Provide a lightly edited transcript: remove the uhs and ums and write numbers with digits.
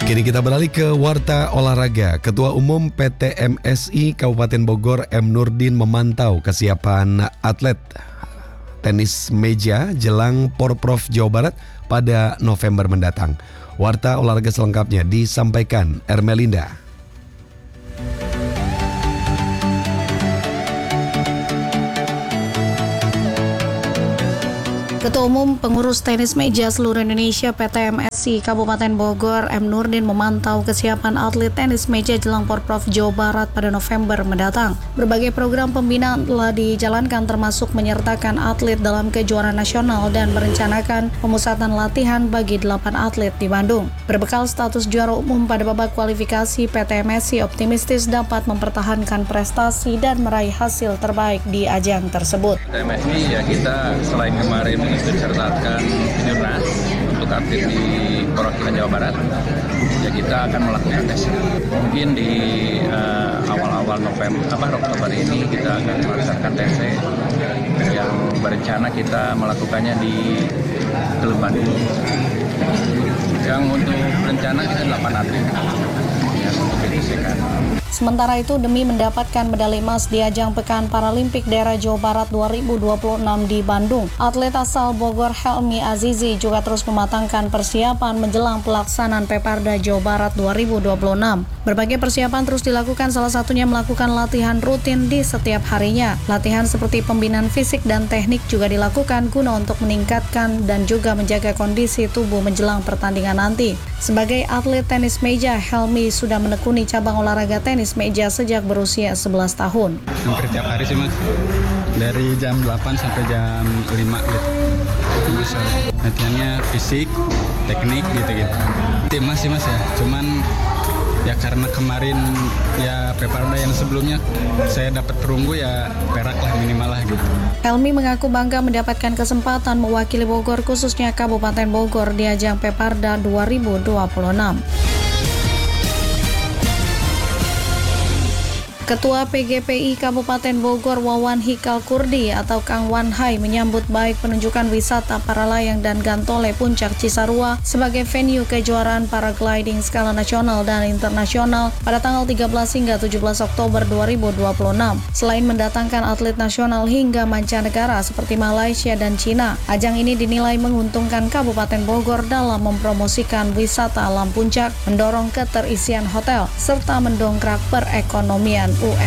Kini kita beralih ke Warta Olahraga. Ketua Umum PT MSI Kabupaten Bogor M. Nurdin memantau kesiapan atlet tenis meja jelang Porprov Jawa Barat pada November mendatang. Warta Olahraga selengkapnya disampaikan Ermelinda. Ketua Umum Pengurus Tenis Meja Seluruh Indonesia PT MSI Kabupaten Bogor M. Nurdin memantau kesiapan atlet tenis meja jelang Porprov Jawa Barat pada November mendatang. Berbagai program pembinaan telah dijalankan termasuk menyertakan atlet dalam kejuaraan nasional dan merencanakan pemusatan latihan bagi 8 atlet di Bandung. Berbekal status juara umum pada babak kualifikasi, PT MSI optimistis dapat mempertahankan prestasi dan meraih hasil terbaik di ajang tersebut. MSI ya kita selain kemarin disertakan jurnas untuk atlet di perwakilan Jawa Barat, ya kita akan melakukan tes. Mungkin di awal-awal Oktober ini kita akan melaksanakan tes yang berencana kita melakukannya di Klub Bandung. Yang untuk rencana kita 8 atlet yang untuk disesuaikan. Sementara itu, demi mendapatkan medali emas di ajang Pekan Paralimpik Daerah Jawa Barat 2026 di Bandung, atlet asal Bogor Helmi Azizi juga terus mematangkan persiapan menjelang pelaksanaan Peparda Jawa Barat 2026. Berbagai persiapan terus dilakukan, salah satunya melakukan latihan rutin di setiap harinya. Latihan seperti pembinaan fisik dan teknik juga dilakukan guna untuk meningkatkan dan juga menjaga kondisi tubuh menjelang pertandingan nanti. Sebagai atlet tenis meja, Helmi sudah menekuni cabang olahraga tenis meja sejak berusia 11 tahun. Hampir tiap hari sih mas, dari jam 8 sampai jam 5 gitu. Latihannya fisik, teknik gitu-gitu. Tim masih mas ya, cuman ya karena kemarin ya Peparda yang sebelumnya saya dapat perunggu ya perak lah minimal lah gitu. Helmi mengaku bangga mendapatkan kesempatan mewakili Bogor khususnya Kabupaten Bogor di ajang Peparda 2026. Ketua PGPI Kabupaten Bogor Wawan Hikal Kurdi atau Kang Wanhai menyambut baik penunjukan wisata para layang dan gantole Puncak Cisarua sebagai venue kejuaraan paragliding skala nasional dan internasional pada tanggal 13 hingga 17 Oktober 2026. Selain mendatangkan atlet nasional hingga mancanegara seperti Malaysia dan Cina, ajang ini dinilai menguntungkan Kabupaten Bogor dalam mempromosikan wisata alam puncak, mendorong keterisian hotel, serta mendongkrak perekonomian UMKM.